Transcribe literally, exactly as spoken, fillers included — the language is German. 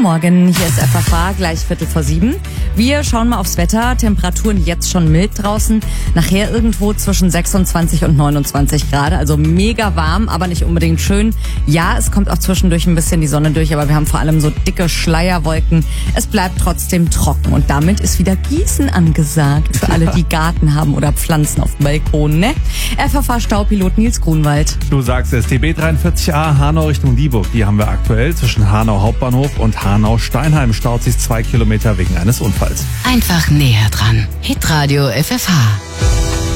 Morgen, hier ist F F H, gleich Viertel vor sieben. Wir schauen mal aufs Wetter, Temperaturen jetzt schon mild draußen, nachher irgendwo zwischen sechsundzwanzig und neunundzwanzig Grad, also mega warm, aber nicht unbedingt schön. Ja, es kommt auch zwischendurch ein bisschen die Sonne durch, aber wir haben vor allem so dicke Schleierwolken. Es bleibt trotzdem trocken und damit ist wieder Gießen angesagt für alle, die Garten haben oder Pflanzen auf dem Balkon, ne? F F H-Staupilot Nils Grunwald. Du sagst es, D B dreiundvierzig A Hanau Richtung Dieburg, die haben wir aktuell zwischen Hanau Hauptbahnhof und Hanau-Steinheim, staut sich zwei Kilometer wegen eines Unfalls. Einfach näher dran. Hitradio F F H.